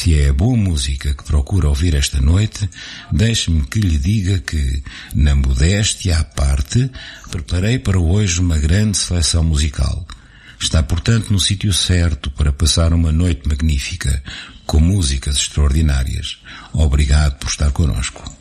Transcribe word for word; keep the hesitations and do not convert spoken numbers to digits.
se é a boa música que procura ouvir esta noite, deixe-me que lhe diga que, na modéstia à parte, preparei para hoje uma grande seleção musical. Está, portanto, no sítio certo para passar uma noite magnífica, com músicas extraordinárias. Obrigado por estar connosco.